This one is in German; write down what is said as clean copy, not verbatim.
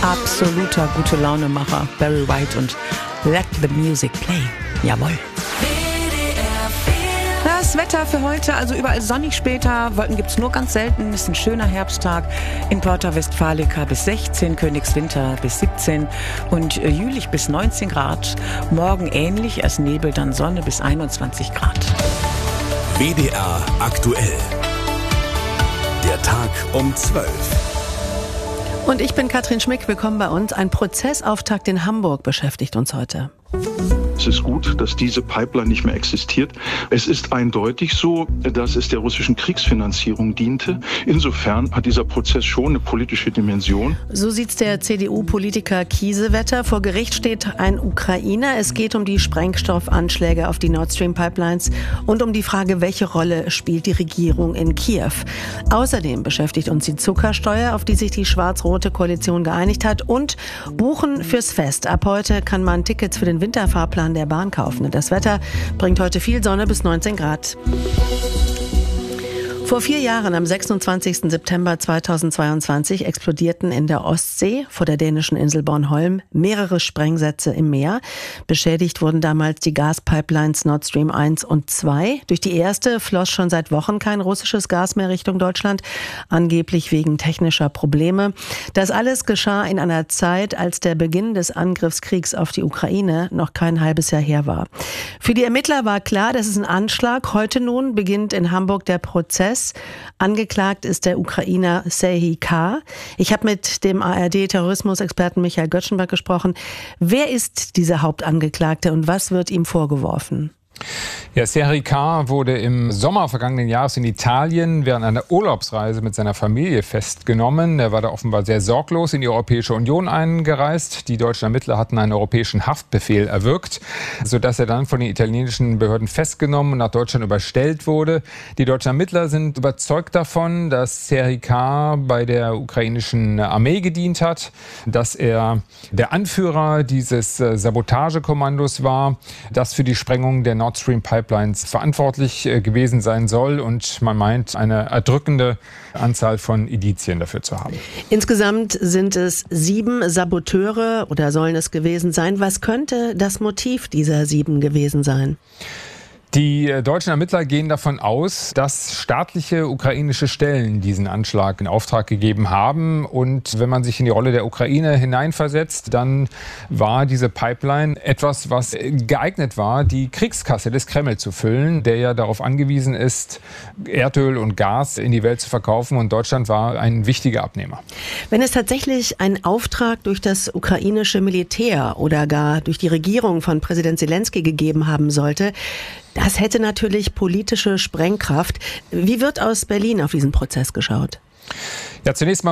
Absoluter Gute-Laune-Macher, Barry White und Let the Music Play. Jawohl. Das Wetter für heute, also überall sonnig später, Wolken gibt's nur ganz selten, ist ein schöner Herbsttag. In Porta Westfalica bis 16, Königswinter bis 17 und Jülich bis 19 Grad. Morgen ähnlich, erst Nebel, dann Sonne bis 21 Grad. WDR aktuell. Der Tag um 12. Und ich bin Katrin Schmick, willkommen bei uns. Ein Prozessauftakt in Hamburg beschäftigt uns heute. Es ist gut, dass diese Pipeline nicht mehr existiert. Es ist eindeutig so, dass es der russischen Kriegsfinanzierung diente. Insofern hat dieser Prozess schon eine politische Dimension. So sieht's der CDU-Politiker Kiesewetter. Vor Gericht steht ein Ukrainer. Es geht um die Sprengstoffanschläge auf die Nord Stream Pipelines und um die Frage, welche Rolle spielt die Regierung in Kiew. Außerdem beschäftigt uns die Zuckersteuer, auf die sich die schwarz-rote Koalition geeinigt hat, und Buchen fürs Fest. Ab heute kann man Tickets für den Winterfahrplan der Bahn kaufen. Das Wetter bringt heute viel Sonne bis 19 Grad. Vor 4 Jahren, am 26. September 2022, explodierten in der Ostsee vor der dänischen Insel Bornholm mehrere Sprengsätze im Meer. Beschädigt wurden damals die Gaspipelines Nord Stream 1 und 2. Durch die erste floss schon seit Wochen kein russisches Gas mehr Richtung Deutschland, angeblich wegen technischer Probleme. Das alles geschah in einer Zeit, als der Beginn des Angriffskriegs auf die Ukraine noch kein halbes Jahr her war. Für die Ermittler war klar, das ist ein Anschlag. Heute nun beginnt in Hamburg der Prozess. Angeklagt ist der Ukrainer Serhii K. Ich habe mit dem ARD-Terrorismusexperten Michael Göttschenberg gesprochen. Wer ist dieser Hauptangeklagte und was wird ihm vorgeworfen? Ja, Serhii K. wurde im Sommer vergangenen Jahres in Italien während einer Urlaubsreise mit seiner Familie festgenommen. Er war da offenbar sehr sorglos in die Europäische Union eingereist. Die deutschen Ermittler hatten einen europäischen Haftbefehl erwirkt, sodass er dann von den italienischen Behörden festgenommen und nach Deutschland überstellt wurde. Die deutschen Ermittler sind überzeugt davon, dass Serhii K. bei der ukrainischen Armee gedient hat, dass er der Anführer dieses Sabotagekommandos war, das für die Sprengung der Nord Stream Pipelines verantwortlich gewesen sein soll, und man meint, eine erdrückende Anzahl von Indizien dafür zu haben. Insgesamt sind es 7 Saboteure oder sollen es gewesen sein. Was könnte das Motiv dieser 7 gewesen sein? Die deutschen Ermittler gehen davon aus, dass staatliche ukrainische Stellen diesen Anschlag in Auftrag gegeben haben. Und wenn man sich in die Rolle der Ukraine hineinversetzt, dann war diese Pipeline etwas, was geeignet war, die Kriegskasse des Kreml zu füllen, der ja darauf angewiesen ist, Erdöl und Gas in die Welt zu verkaufen. Und Deutschland war ein wichtiger Abnehmer. Wenn es tatsächlich einen Auftrag durch das ukrainische Militär oder gar durch die Regierung von Präsident Zelensky gegeben haben sollte, das hätte natürlich politische Sprengkraft. Wie wird aus Berlin auf diesen Prozess geschaut? Ja, zunächst mal